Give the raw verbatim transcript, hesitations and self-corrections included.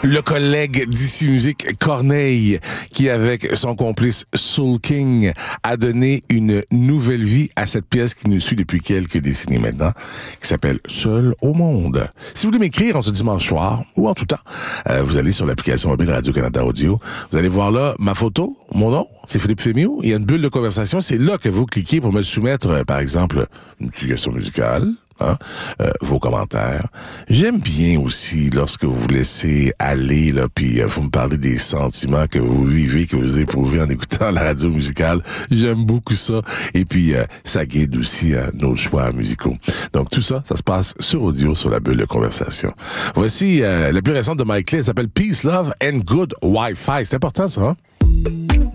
Le collègue d'Ici Musique, Corneille, qui avec son complice Soul King a donné une nouvelle vie à cette pièce qui nous suit depuis quelques décennies maintenant, qui s'appelle Seul au monde. Si vous voulez m'écrire en ce dimanche soir, ou en tout temps, euh, vous allez sur l'application mobile Radio-Canada Audio, vous allez voir là ma photo, mon nom, c'est Philippe Fémiot, il y a une bulle de conversation, c'est là que vous cliquez pour me soumettre, euh, par exemple, une suggestion musicale, Hein, euh, vos commentaires. J'aime bien aussi lorsque vous vous laissez aller, là, puis euh, vous me parlez des sentiments que vous vivez, que vous éprouvez en écoutant la radio musicale. J'aime beaucoup ça. Et puis, euh, ça guide aussi euh, nos choix musicaux. Donc, tout ça, ça se passe sur audio, sur la bulle de conversation. Voici euh, la plus récente de Mike Clay, elle s'appelle Peace, Love and Good Wi-Fi. C'est important, ça, hein?